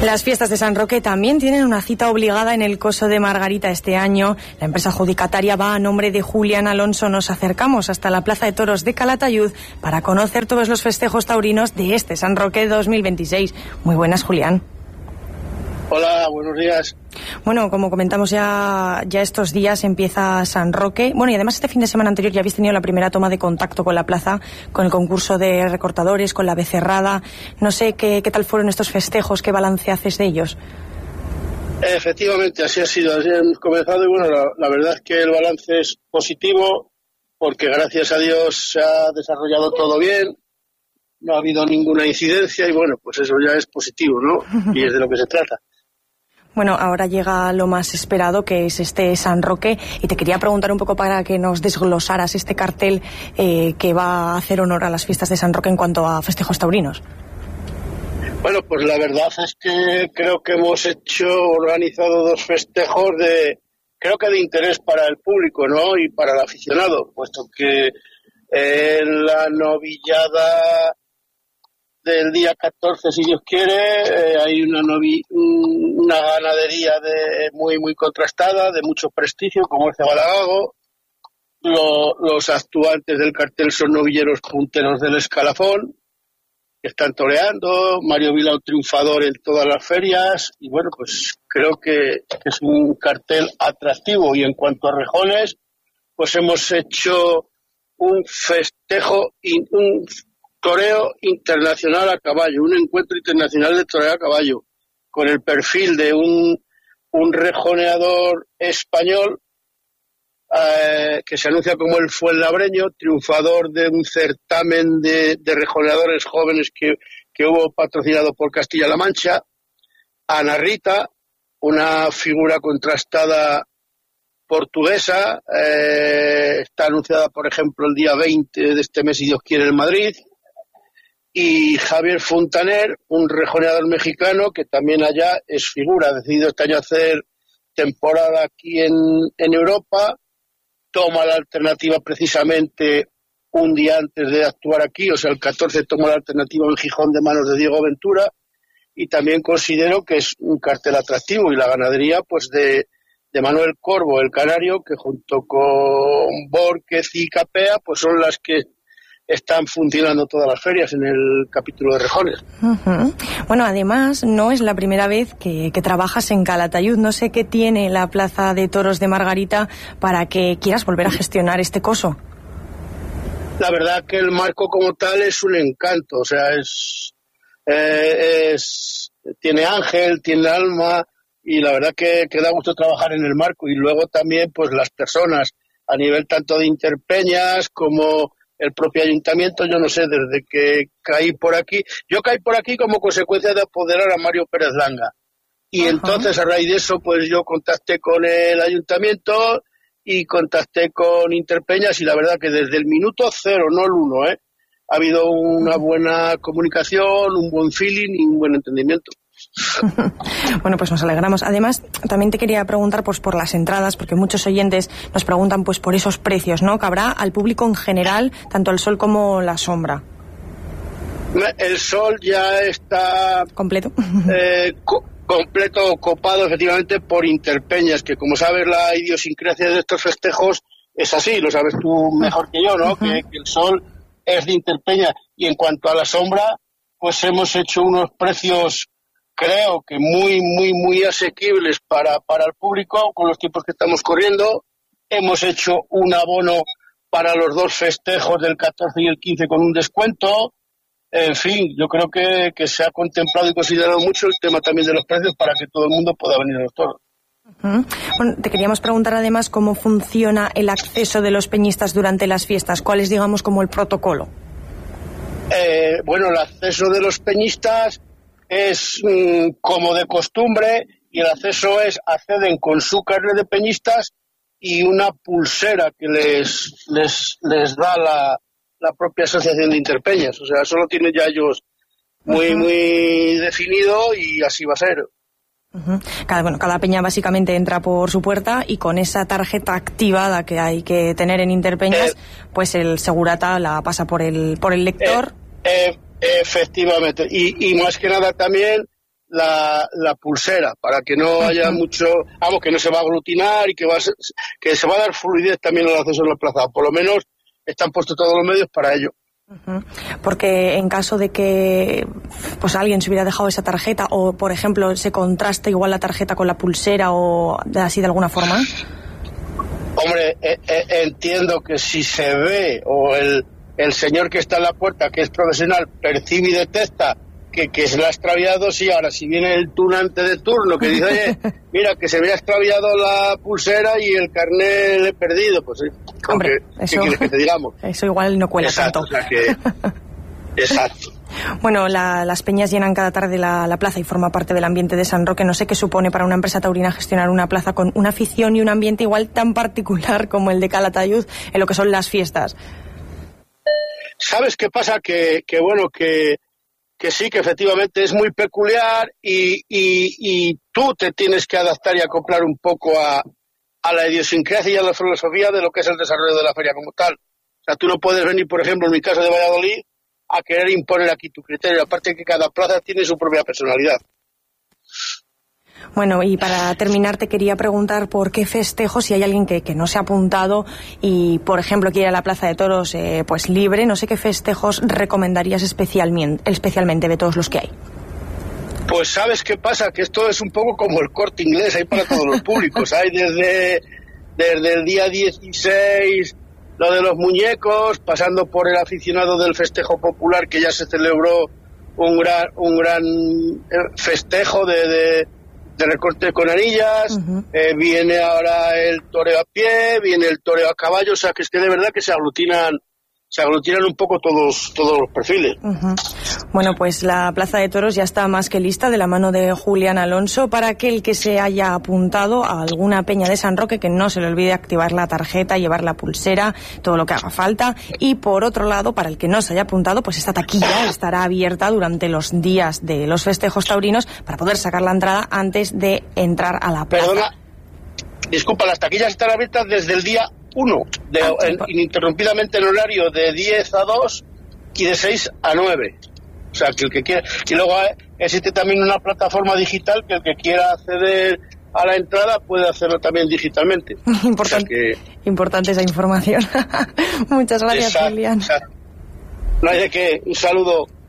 Las fiestas de San Roque también tienen una cita obligada en el Coso de Margarita este año. La empresa adjudicataria va a nombre de Julián Alonso. Nos acercamos hasta la Plaza de Toros de Calatayud para conocer todos los festejos taurinos de este San Roque 2026. Muy buenas, Julián. Hola, buenos días. Bueno, como comentamos ya estos días empieza San Roque. Bueno, y además este fin de semana anterior ya habéis tenido la primera toma de contacto con la plaza, con el concurso de recortadores, con la becerrada. No sé qué tal fueron estos festejos, qué balance haces de ellos. Efectivamente, así ha sido. Así hemos comenzado y bueno, la verdad es que el balance es positivo porque gracias a Dios se ha desarrollado todo bien. No ha habido ninguna incidencia y bueno, pues eso ya es positivo, ¿no? Y es de lo que se trata. Bueno, ahora llega lo más esperado, que es este San Roque, y te quería preguntar un poco para que nos desglosaras este cartel que va a hacer honor a las fiestas de San Roque en cuanto a festejos taurinos. Bueno, pues la verdad es que creo que hemos organizado dos festejos creo que de interés para el público, ¿no? Y para el aficionado, puesto que en la novillada del día 14, si Dios quiere, hay una ganadería muy contrastada, de mucho prestigio, como el Cebalagago. Los actuantes del cartel son novilleros punteros del escalafón, que están toreando, Mario Vilao triunfador en todas las ferias, y bueno, pues creo que es un cartel atractivo. Y en cuanto a rejones, pues hemos hecho un festejo, un toreo internacional a caballo, un encuentro internacional de toreo a caballo, con el perfil de un rejoneador español que se anuncia como el Fuenlabreño, triunfador de un certamen de rejoneadores jóvenes que hubo patrocinado por Castilla-La Mancha. Ana Rita, una figura contrastada portuguesa, está anunciada, por ejemplo, el día 20 de este mes, si Dios quiere, en Madrid. Y Javier Fontaner, un rejoneador mexicano que también allá es figura, ha decidido este año hacer temporada aquí en Europa, toma la alternativa precisamente un día antes de actuar aquí, o sea, el 14 toma la alternativa en Gijón de manos de Diego Ventura, y también considero que es un cartel atractivo, y la ganadería pues de Manuel Corvo, el canario, que junto con Borquez y Capea pues son las que están funcionando todas las ferias en el capítulo de rejones. Uh-huh. Bueno, además no es la primera vez que trabajas en Calatayud. No sé qué tiene la Plaza de Toros de Margarita para que quieras volver a gestionar este coso. La verdad que el marco como tal es un encanto, o sea, tiene ángel, tiene alma, y la verdad que da gusto trabajar en el marco. Y luego también pues las personas a nivel tanto de Interpeñas como el propio ayuntamiento. Yo no sé, desde que caí por aquí como consecuencia de apoderar a Mario Pérez Langa. Y entonces a raíz de eso pues yo contacté con el ayuntamiento y contacté con Interpeñas, y la verdad que desde el minuto cero, no el 1, ha habido una buena comunicación, un buen feeling y un buen entendimiento. Bueno, pues nos alegramos. Además, también te quería preguntar pues por las entradas, porque muchos oyentes nos preguntan pues por esos precios, ¿no? Que habrá al público en general, tanto el sol como la sombra. El sol ya está completo. Completo, copado efectivamente por Interpeñas, que como sabes la idiosincrasia de estos festejos es así, lo sabes tú mejor que yo, ¿no? Que el sol es de Interpeñas. Y en cuanto a la sombra, pues hemos hecho unos precios, creo que muy asequibles para el público con los tiempos que estamos corriendo. Hemos hecho un abono para los dos festejos del 14 y el 15 con un descuento. En fin, yo creo que se ha contemplado y considerado mucho el tema también de los precios para que todo el mundo pueda venir a los toros. Uh-huh. Bueno, te queríamos preguntar además cómo funciona el acceso de los peñistas durante las fiestas. ¿Cuál es, digamos, como el protocolo? Bueno, el acceso de los peñistas es como de costumbre, y el acceso acceden con su carnet de peñistas y una pulsera que les da la propia asociación de Interpeñas. O sea, eso lo tienen ya ellos muy definido, y así va a ser. Uh-huh. Cada peña básicamente entra por su puerta, y con esa tarjeta activada que hay que tener en Interpeñas, pues el segurata la pasa por el lector. Efectivamente, y más que nada también la pulsera, para que no haya mucho, que no se va a aglutinar y que se va a dar fluidez también al acceso a la plaza. Por lo menos están puestos todos los medios para ello. Porque en caso de que pues alguien se hubiera dejado esa tarjeta o, por ejemplo, se contrasta igual la tarjeta con la pulsera o así de alguna forma. Hombre, entiendo que si se ve o el señor que está en la puerta, que es profesional, percibe y detecta que se le ha extraviado, sí. Ahora, si viene el tunante de turno que dice, oye, mira, que se me ha extraviado la pulsera y el carnet le he perdido, pues sí. Hombre, ¿qué quieres que te digamos? Eso igual no cuela exacto, tanto. O sea que, exacto. Bueno, las peñas llenan cada tarde la plaza y forma parte del ambiente de San Roque. No sé qué supone para una empresa taurina gestionar una plaza con una afición y un ambiente igual tan particular como el de Calatayud en lo que son las fiestas. ¿Sabes qué pasa? Que sí, que efectivamente es muy peculiar y tú te tienes que adaptar y acoplar un poco a la idiosincrasia y a la filosofía de lo que es el desarrollo de la feria como tal. O sea, tú no puedes venir, por ejemplo, en mi caso de Valladolid, a querer imponer aquí tu criterio. Aparte que cada plaza tiene su propia personalidad. Bueno, y para terminar te quería preguntar por qué festejos, si hay alguien que no se ha apuntado y, por ejemplo, quiere ir a la Plaza de Toros pues libre, no sé qué festejos recomendarías especialmente de todos los que hay. Pues ¿sabes qué pasa? Que esto es un poco como el Corte Inglés, hay para todos los públicos. Hay desde el día 16 lo de los muñecos, pasando por el aficionado del festejo popular, que ya se celebró un gran festejo de recorte con anillas. Viene ahora el toreo a pie, viene el toreo a caballo, o sea que es que de verdad que se aglutinan un poco todos los perfiles. Bueno, pues la Plaza de Toros ya está más que lista de la mano de Julián Alonso para aquel que se haya apuntado a alguna peña de San Roque, que no se le olvide activar la tarjeta, llevar la pulsera, todo lo que haga falta. Y por otro lado, para el que no se haya apuntado, pues esta taquilla estará abierta durante los días de los festejos taurinos para poder sacar la entrada antes de entrar a la plaza. Perdona, disculpa, las taquillas están abiertas desde el día 1, ininterrumpidamente en horario de 10 a 2 y de 6 a 9. O sea, que el que quiera. Y luego existe también una plataforma digital que el que quiera acceder a la entrada puede hacerlo también digitalmente. Importante esa información. Muchas gracias, Julián. No hay de qué. Un saludo.